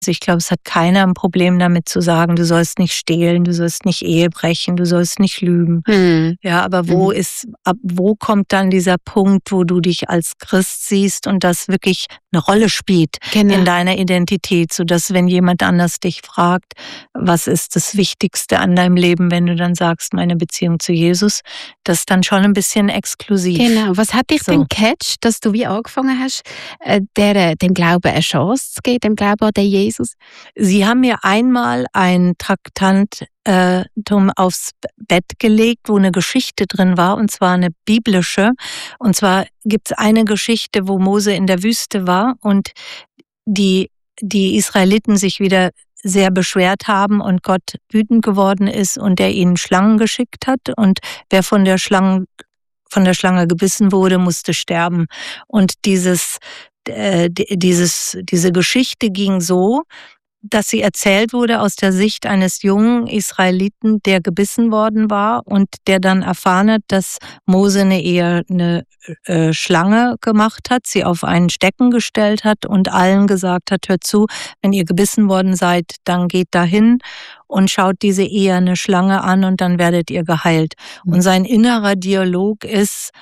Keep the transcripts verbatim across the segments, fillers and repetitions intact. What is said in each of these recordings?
Also ich glaube, es hat keiner ein Problem damit zu sagen, du sollst nicht stehlen, du sollst nicht Ehe brechen, du sollst nicht lügen. Mhm. Ja, aber wo Mhm. ist, ab wo kommt dann dieser Punkt, wo du dich als Christ siehst und das wirklich eine Rolle spielt Genau. in deiner Identität, sodass, wenn jemand anders dich fragt, was ist das Wichtigste an deinem Leben, wenn du dann sagst, meine Beziehung zu Jesus, das ist dann schon ein bisschen exklusiv. Genau. Was hat dich So. denn catcht, dass du wie angefangen hast, äh, der, dem Glauben eine Chance zu geben, dem Glauben an den Jesus? Sie haben mir einmal ein Traktantum äh, aufs Bett gelegt, wo eine Geschichte drin war, und zwar eine biblische. Und zwar gibt es eine Geschichte, wo Mose in der Wüste war und die, die Israeliten sich wieder sehr beschwert haben und Gott wütend geworden ist und der ihnen Schlangen geschickt hat. Und wer von der Schlange, von der Schlange gebissen wurde, musste sterben. Und dieses Äh, dieses, diese Geschichte ging so, dass sie erzählt wurde aus der Sicht eines jungen Israeliten, der gebissen worden war und der dann erfahren hat, dass Mose eine eher eine äh, Schlange gemacht hat, sie auf einen Stecken gestellt hat und allen gesagt hat, hört zu, wenn ihr gebissen worden seid, dann geht dahin und schaut diese eherne Schlange an und dann werdet ihr geheilt. Mhm. Und sein innerer Dialog ist,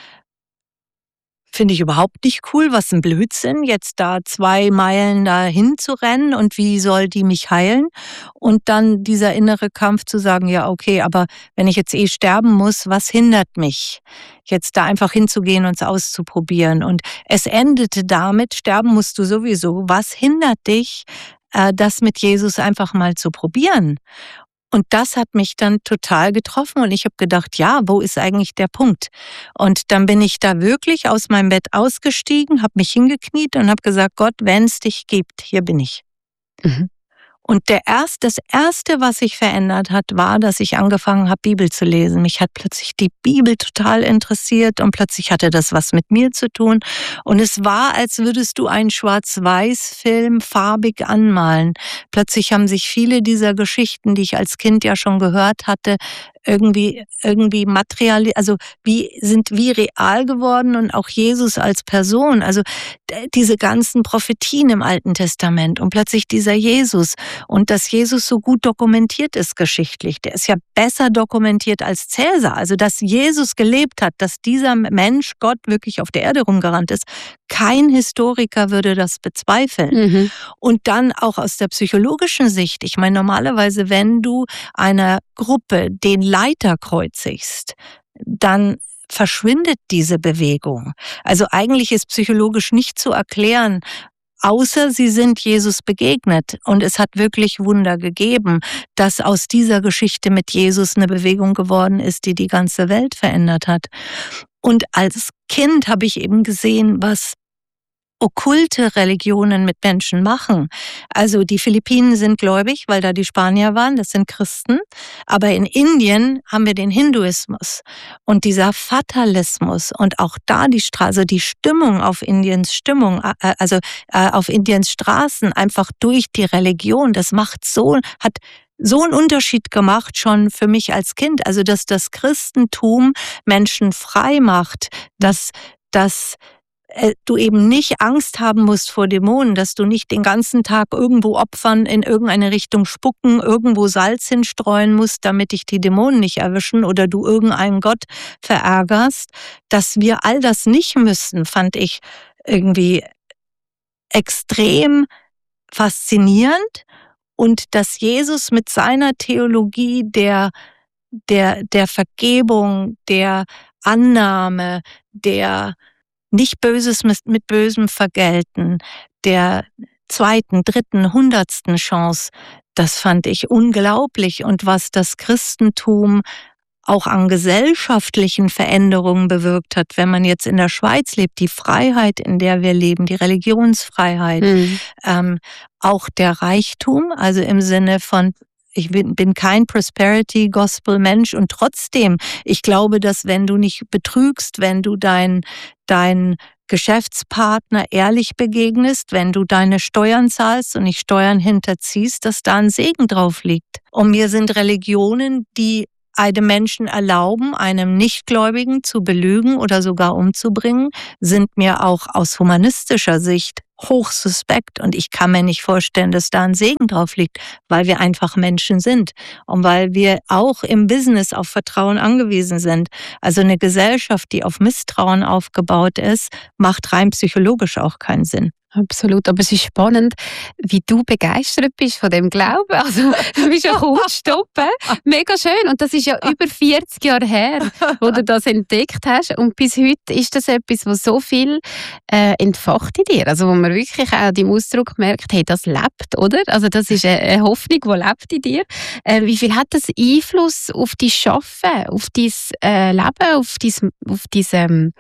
finde ich überhaupt nicht cool, was ein Blödsinn, jetzt da zwei Meilen dahin zu rennen und wie soll die mich heilen? Und dann dieser innere Kampf zu sagen, ja okay, aber wenn ich jetzt eh sterben muss, was hindert mich, jetzt da einfach hinzugehen und es auszuprobieren? Und es endete damit, sterben musst du sowieso, was hindert dich, das mit Jesus einfach mal zu probieren? Und das hat mich dann total getroffen und ich habe gedacht, ja, wo ist eigentlich der Punkt? Und dann bin ich da wirklich aus meinem Bett ausgestiegen, habe mich hingekniet und habe gesagt, Gott, wenn es dich gibt, hier bin ich. Mhm. Und der erst, das Erste, was sich verändert hat, war, dass ich angefangen habe, Bibel zu lesen. Mich hat plötzlich die Bibel total interessiert und plötzlich hatte das was mit mir zu tun. Und es war, als würdest du einen Schwarz-Weiß-Film farbig anmalen. Plötzlich haben sich viele dieser Geschichten, die ich als Kind ja schon gehört hatte, irgendwie, irgendwie material, also wie, sind wie real geworden und auch Jesus als Person. Also diese ganzen Prophetien im Alten Testament und plötzlich dieser Jesus. Und dass Jesus so gut dokumentiert ist geschichtlich, der ist ja besser dokumentiert als Cäsar. Also dass Jesus gelebt hat, dass dieser Mensch, Gott, wirklich auf der Erde rumgerannt ist, kein Historiker würde das bezweifeln. Mhm. Und dann auch aus der psychologischen Sicht, ich meine normalerweise, wenn du einer Gruppe den Leiter kreuzigst, dann verschwindet diese Bewegung. Also eigentlich ist psychologisch nicht zu erklären, außer sie sind Jesus begegnet. Und es hat wirklich Wunder gegeben, dass aus dieser Geschichte mit Jesus eine Bewegung geworden ist, die die ganze Welt verändert hat. Und als Kind habe ich eben gesehen, was okkulte Religionen mit Menschen machen. Also die Philippinen sind gläubig, weil da die Spanier waren, das sind Christen. Aber in Indien haben wir den Hinduismus und dieser Fatalismus und auch da die Straße, also die Stimmung auf Indiens Stimmung, also auf Indiens Straßen einfach durch die Religion, das macht so, hat so einen Unterschied gemacht schon für mich als Kind. Also dass das Christentum Menschen frei macht, dass das du eben nicht Angst haben musst vor Dämonen, dass du nicht den ganzen Tag irgendwo Opfern in irgendeine Richtung spucken, irgendwo Salz hinstreuen musst, damit dich die Dämonen nicht erwischen oder du irgendeinen Gott verärgerst. Dass wir all das nicht müssen, fand ich irgendwie extrem faszinierend. Und dass Jesus mit seiner Theologie der, der, der Vergebung, der Annahme, der nicht Böses mit Bösem vergelten, der zweiten, dritten, hundertsten Chance, das fand ich unglaublich. Und was das Christentum auch an gesellschaftlichen Veränderungen bewirkt hat, wenn man jetzt in der Schweiz lebt, die Freiheit, in der wir leben, die Religionsfreiheit, mhm. ähm, auch der Reichtum, also im Sinne von ich bin, bin kein Prosperity-Gospel-Mensch und trotzdem, ich glaube, dass wenn du nicht betrügst, wenn du dein, dein Geschäftspartner ehrlich begegnest, wenn du deine Steuern zahlst und nicht Steuern hinterziehst, dass da ein Segen drauf liegt. Und mir sind Religionen, die einem Menschen erlauben, einem Nichtgläubigen zu belügen oder sogar umzubringen, sind mir auch aus humanistischer Sicht hochsuspekt und ich kann mir nicht vorstellen, dass da ein Segen drauf liegt, weil wir einfach Menschen sind und weil wir auch im Business auf Vertrauen angewiesen sind. Also eine Gesellschaft, die auf Misstrauen aufgebaut ist, macht rein psychologisch auch keinen Sinn. Absolut, aber es ist spannend, wie du begeistert bist von dem Glauben. Also, du bist ja kaum zu stoppen. Mega schön. Und das ist ja über vierzig Jahre her, wo du das entdeckt hast. Und bis heute ist das etwas, was so viel äh, entfacht in dir. Also, wo man wirklich auch deinem Ausdruck merkt, hey, das lebt, oder? Also, das ist eine, eine Hoffnung, die lebt in dir. Äh, wie viel hat das Einfluss auf dein Schaffen, auf dein äh, Leben, auf dein, auf dein, ähm,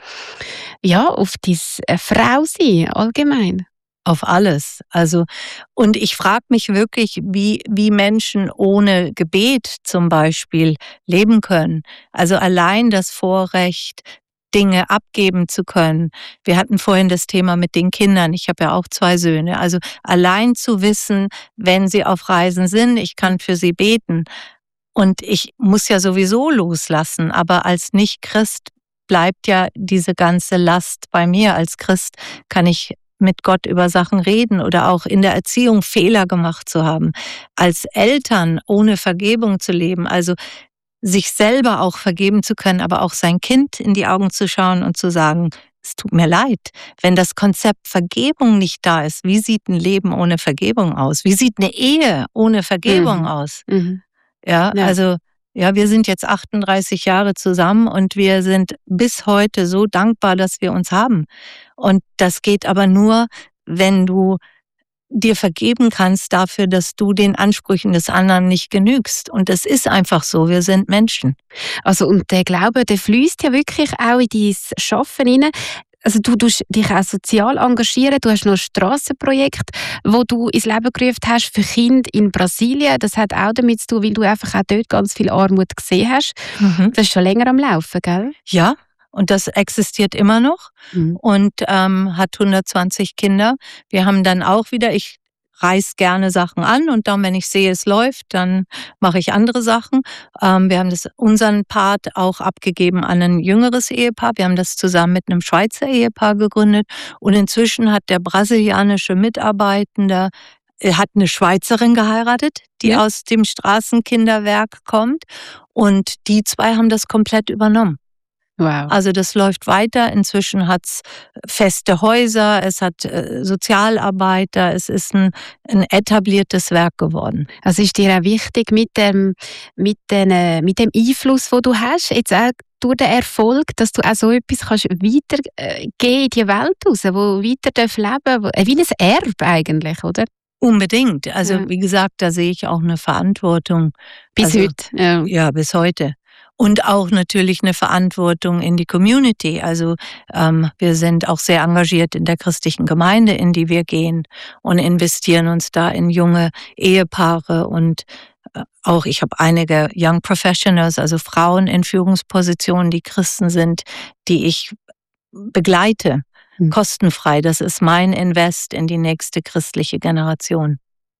ja, auf dein äh, Frausein allgemein? Auf alles. Also, und ich frage mich wirklich, wie, wie Menschen ohne Gebet zum Beispiel leben können. Also allein das Vorrecht, Dinge abgeben zu können. Wir hatten vorhin das Thema mit den Kindern. Ich habe ja auch zwei Söhne. Also allein zu wissen, wenn sie auf Reisen sind, ich kann für sie beten. Und ich muss ja sowieso loslassen. Aber als Nicht-Christ bleibt ja diese ganze Last bei mir. Als Christ kann ich mit Gott über Sachen reden oder auch in der Erziehung Fehler gemacht zu haben. Als Eltern ohne Vergebung zu leben, also sich selber auch vergeben zu können, aber auch sein Kind in die Augen zu schauen und zu sagen, es tut mir leid. Wenn das Konzept Vergebung nicht da ist, wie sieht ein Leben ohne Vergebung aus? Wie sieht eine Ehe ohne Vergebung Mhm. aus? Mhm. Ja, Ja. also ja, wir sind jetzt achtunddreißig Jahre zusammen und wir sind bis heute so dankbar, dass wir uns haben. Und das geht aber nur, wenn du dir vergeben kannst dafür, dass du den Ansprüchen des anderen nicht genügst. Und das ist einfach so, wir sind Menschen. Also, und der Glaube, der fließt ja wirklich auch in dein Schaffen hinein. Also du tust dich auch sozial engagieren. Du hast noch ein Strassenprojekt, wo du ins Leben gerufen hast für Kinder in Brasilien. Das hat auch damit zu tun, weil du einfach auch dort ganz viel Armut gesehen hast. Mhm. Das ist schon länger am Laufen, gell? Ja, und das existiert immer noch Mhm. und ähm, hat hundertzwanzig Kinder. Wir haben dann auch wieder, ich reiß gerne Sachen an und dann, wenn ich sehe, es läuft, dann mache ich andere Sachen. Ähm, wir haben das, unseren Part auch abgegeben an ein jüngeres Ehepaar. Wir haben das zusammen mit einem Schweizer Ehepaar gegründet und inzwischen hat der brasilianische Mitarbeitende er hat eine Schweizerin geheiratet, die Ja. aus dem Straßenkinderwerk kommt und die zwei haben das komplett übernommen. Wow. Also das läuft weiter. Inzwischen hat's feste Häuser, es hat äh, Sozialarbeiter, es ist ein, ein etabliertes Werk geworden. Also ist dir auch wichtig mit dem, mit den, äh, mit dem Einfluss, den du hast, jetzt auch durch den Erfolg, dass du auch so etwas kannst weitergeben in die Welt raus, wo weiter darf leben, wo- äh, wie ein Erbe eigentlich, oder? Unbedingt. Also Ja. wie gesagt, da sehe ich auch eine Verantwortung. Bis Also, heute. Ja. Ja, bis heute. Und auch natürlich eine Verantwortung in die Community. Also ähm, wir sind auch sehr engagiert in der christlichen Gemeinde, in die wir gehen und investieren uns da in junge Ehepaare und äh, auch ich habe einige Young Professionals, also Frauen in Führungspositionen, die Christen sind, die ich begleite, Hm. kostenfrei. Das ist mein Invest in die nächste christliche Generation.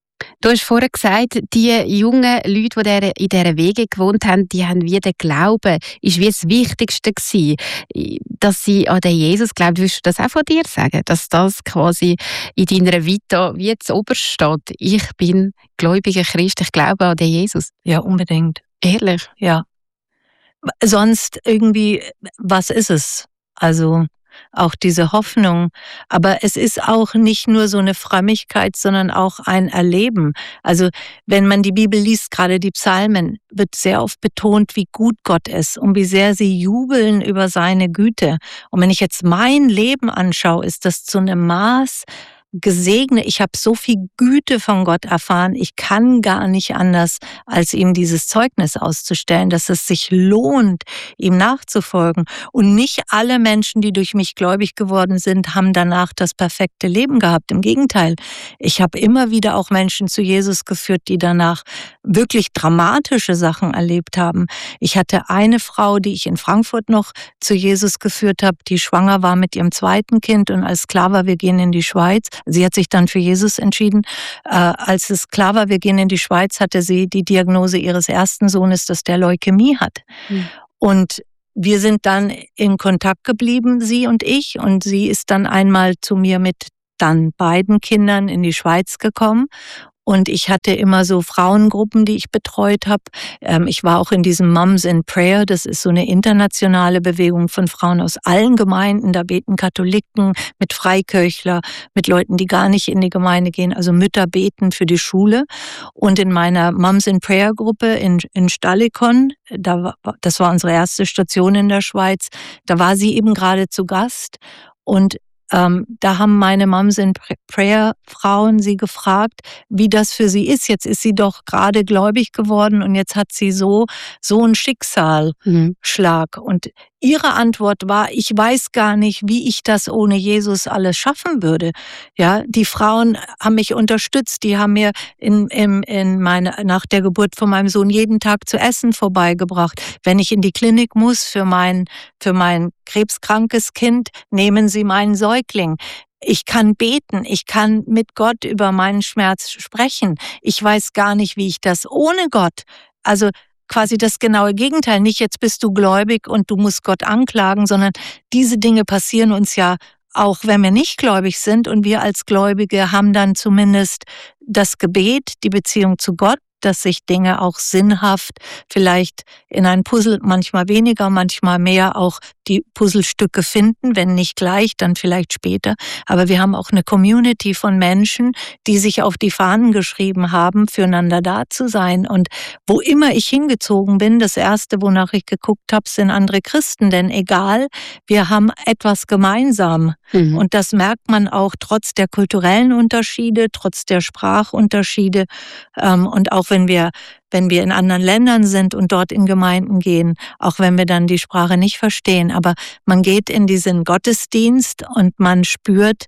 Du hast vorher gesagt, die jungen Leute, die in dieser Wege gewohnt haben, die haben wie den Glauben, ist wie das Wichtigste gewesen, dass sie an den Jesus glauben. Würdest du das auch von dir sagen, dass das quasi in deiner Vita wie zu oberst steht? Ich bin gläubiger Christ, ich glaube an den Jesus. Ja, unbedingt. Ehrlich? Ja. Sonst irgendwie, was ist es? Also auch diese Hoffnung. Aber es ist auch nicht nur so eine Frömmigkeit, sondern auch ein Erleben. Also wenn man die Bibel liest, gerade die Psalmen, wird sehr oft betont, wie gut Gott ist und wie sehr sie jubeln über seine Güte. Und wenn ich jetzt mein Leben anschaue, ist das zu einem Maß gesegnet. Ich habe so viel Güte von Gott erfahren. Ich kann gar nicht anders, als ihm dieses Zeugnis auszustellen, dass es sich lohnt, ihm nachzufolgen. Und nicht alle Menschen, die durch mich gläubig geworden sind, haben danach das perfekte Leben gehabt. Im Gegenteil, ich habe immer wieder auch Menschen zu Jesus geführt, die danach wirklich dramatische Sachen erlebt haben. Ich hatte eine Frau, die ich in Frankfurt noch zu Jesus geführt habe, die schwanger war mit ihrem zweiten Kind und als klar war, wir gehen in die Schweiz. Sie hat sich dann für Jesus entschieden. Äh, als es klar war, wir gehen in die Schweiz, hatte sie die Diagnose ihres ersten Sohnes, dass der Leukämie hat. Mhm. Und wir sind dann in Kontakt geblieben, sie und ich. Und sie ist dann einmal zu mir mit dann beiden Kindern in die Schweiz gekommen. Und ich hatte immer so Frauengruppen, die ich betreut habe. Ähm, ich war auch in diesem Moms in Prayer. Das ist so eine internationale Bewegung von Frauen aus allen Gemeinden. Da beten Katholiken mit Freikirchler, mit Leuten, die gar nicht in die Gemeinde gehen. Also Mütter beten für die Schule. Und in meiner Moms in Prayer Gruppe in, in Stallikon, da war, das war unsere erste Station in der Schweiz, da war sie eben gerade zu Gast. Und Ähm, da haben meine Moms in Prayer Frauen sie gefragt, wie das für sie ist. Jetzt ist sie doch gerade gläubig geworden und jetzt hat sie so, so einen Schicksalsschlag. Mhm. Und ihre Antwort war, ich weiß gar nicht, wie ich das ohne Jesus alles schaffen würde. Ja, die Frauen haben mich unterstützt, die haben mir in, in, in meine, nach der Geburt von meinem Sohn jeden Tag zu essen vorbeigebracht. Wenn ich in die Klinik muss für mein, für mein krebskrankes Kind, nehmen sie meinen Säugling. Ich kann beten, ich kann mit Gott über meinen Schmerz sprechen. Ich weiß gar nicht, wie ich das ohne Gott, also quasi das genaue Gegenteil. Nicht jetzt bist du gläubig und du musst Gott anklagen, sondern diese Dinge passieren uns ja auch, wenn wir nicht gläubig sind. Und wir als Gläubige haben dann zumindest das Gebet, die Beziehung zu Gott, dass sich Dinge auch sinnhaft vielleicht in ein Puzzle, manchmal weniger, manchmal mehr, auch die Puzzlestücke finden, wenn nicht gleich, dann vielleicht später. Aber wir haben auch eine Community von Menschen, die sich auf die Fahnen geschrieben haben, füreinander da zu sein. Und wo immer ich hingezogen bin, das Erste, wonach ich geguckt habe, sind andere Christen. Denn egal, wir haben etwas gemeinsam. Mhm. Und das merkt man auch trotz der kulturellen Unterschiede, trotz der Sprachunterschiede ähm, und auch wenn wir, wenn wir in anderen Ländern sind und dort in Gemeinden gehen, auch wenn wir dann die Sprache nicht verstehen. Aber man geht in diesen Gottesdienst und man spürt,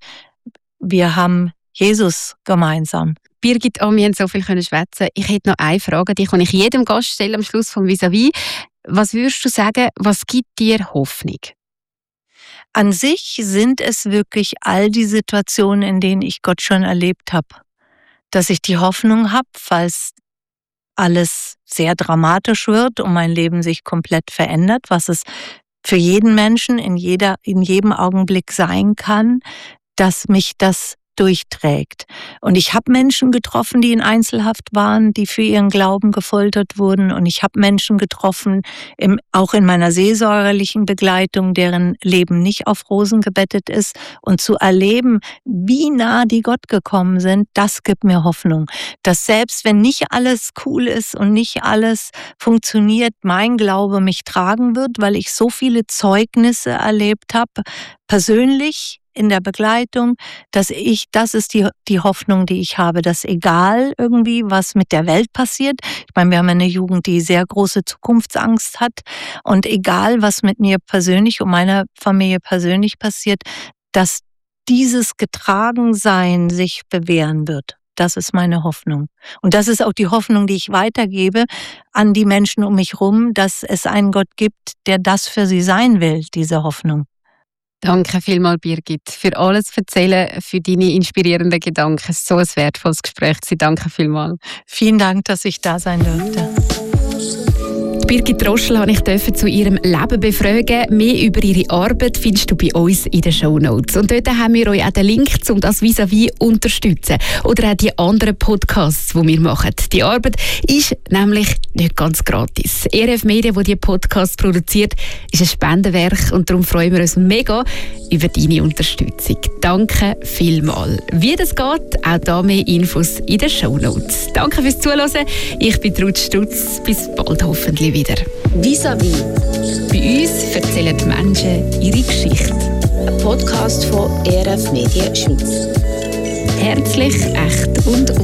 wir haben Jesus gemeinsam. Birgit, oh, wir haben so viel schwätzen. Ich hätte noch eine Frage, die kann ich jedem Gast stellen am Schluss vom Vis-à-vis. Was würdest du sagen, was gibt dir Hoffnung? An sich sind es wirklich all die Situationen, in denen ich Gott schon erlebt habe. Dass ich die Hoffnung habe, falls alles sehr dramatisch wird und mein Leben sich komplett verändert, was es für jeden Menschen in jeder, in jedem Augenblick sein kann, dass mich das durchträgt. Und ich habe Menschen getroffen, die in Einzelhaft waren, die für ihren Glauben gefoltert wurden. Und ich habe Menschen getroffen, im, auch in meiner seelsorgerlichen Begleitung, deren Leben nicht auf Rosen gebettet ist. Und zu erleben, wie nah die Gott gekommen sind, das gibt mir Hoffnung. Dass selbst wenn nicht alles cool ist und nicht alles funktioniert, mein Glaube mich tragen wird, weil ich so viele Zeugnisse erlebt habe, persönlich, in der Begleitung, dass ich, das ist die, die Hoffnung, die ich habe, dass egal irgendwie, was mit der Welt passiert, ich meine, wir haben eine Jugend, die sehr große Zukunftsangst hat und egal, was mit mir persönlich und meiner Familie persönlich passiert, dass dieses Getragensein sich bewähren wird. Das ist meine Hoffnung. Und das ist auch die Hoffnung, die ich weitergebe an die Menschen um mich rum, dass es einen Gott gibt, der das für sie sein will, diese Hoffnung. Danke vielmals, Birgit, für alles Erzählen, für deine inspirierenden Gedanken. So ein wertvolles Gespräch. Danke vielmals. Vielen Dank, dass ich da sein durfte. Birgit Roschel durfte ich zu ihrem Leben befragen. Mehr über ihre Arbeit findest du bei uns in den Shownotes. Und dort haben wir euch auch den Link, um das Vis-à-vis zu unterstützen. Oder auch die anderen Podcasts, die wir machen. Die Arbeit ist nämlich nicht ganz gratis. E R F Media, die diese Podcasts produziert, ist ein Spendenwerk und darum freuen wir uns mega über deine Unterstützung. Danke vielmals. Wie das geht, auch da mehr Infos in den Shownotes. Danke fürs Zuhören. Ich bin Ruth Stutz. Bis bald hoffentlich wieder. Vis-à-vis. Bei uns erzählen die Menschen ihre Geschichte. Ein Podcast von E R F Media Schweiz. Herzlich, echt und